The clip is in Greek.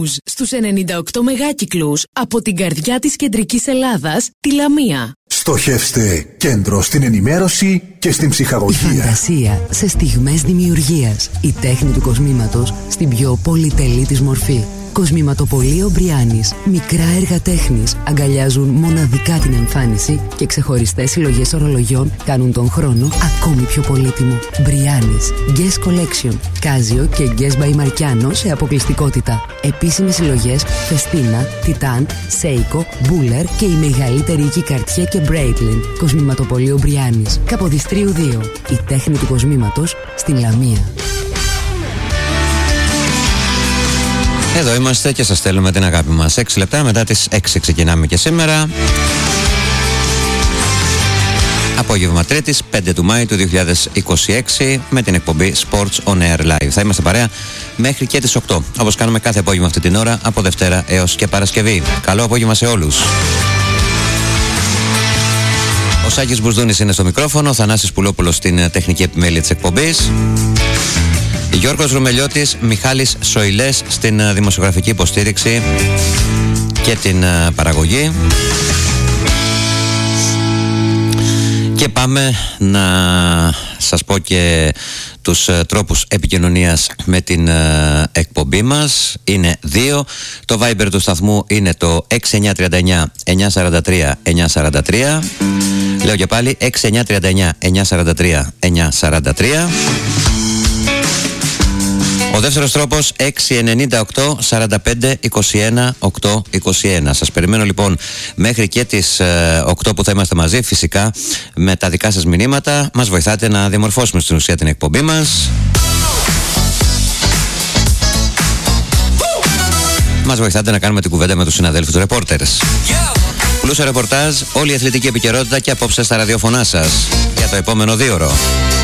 Blues στους 98 μεγάκυκλους από την καρδιά της κεντρικής Ελλάδας, τη Λαμία. Στοχεύστε κέντρο στην ενημέρωση και στην ψυχαγωγία. Η φαντασία σε στιγμές δημιουργίας. Η τέχνη του κοσμήματος στην πιο πολυτελή της μορφή. Κοσμηματοπωλείο Μπριάνης. Μικρά έργα τέχνης αγκαλιάζουν μοναδικά την εμφάνιση και ξεχωριστές συλλογές ορολογιών κάνουν τον χρόνο ακόμη πιο πολύτιμο. Μπριάνης. Guess Collection. Κάζιο και Guess by Marciano σε αποκλειστικότητα. Επίσημες συλλογές Φεστίνα, Τιτάν, Σέικο, Μπούλερ και η μεγαλύτερη οίκη Καρτιέ και Μπρέιτλιν. Κοσμηματοπωλείο Μπριάνης. Καποδιστρίου 2. Η τέχνη του κοσμήματος στην Λαμία. Εδώ είμαστε και σας στέλνουμε την αγάπη μας. 6 λεπτά μετά τις 6 ξεκινάμε και σήμερα. Απόγευμα Τρίτης, 5 του Μάη του 2026, με την εκπομπή Sports on Air Live. Θα είμαστε παρέα μέχρι και τις 8, όπως κάνουμε κάθε απόγευμα αυτή την ώρα, από Δευτέρα έως και Παρασκευή. Καλό απόγευμα σε όλους. Ο Σάκης Μπουρδούνης είναι στο μικρόφωνο, ο Θανάσης Πουλόπουλος στην τεχνική επιμέλεια της εκπομπής. Γιώργος Ρουμελιώτης, Μιχάλης Σοηλές στην δημοσιογραφική υποστήριξη και την παραγωγή. Και πάμε να σας πω και τους τρόπους επικοινωνίας με την εκπομπή μας. Είναι 2. Το Viber του σταθμού είναι το 6939 943 943. Λέω και πάλι 6939 943 943. Ο δεύτερος τρόπος 698 45 21 821. Σας περιμένω λοιπόν μέχρι και τις 8 που θα είμαστε μαζί, φυσικά με τα δικά σας μηνύματα. Μας βοηθάτε να διαμορφώσουμε στην ουσία την εκπομπή μας. Μας βοηθάτε να κάνουμε την κουβέντα με τους συναδέλφους του Reporters. Πλούσιο ρεπορτάζ, όλη η αθλητική επικαιρότητα και απόψε στα ραδιοφωνά σας για το επόμενο 2ωρο.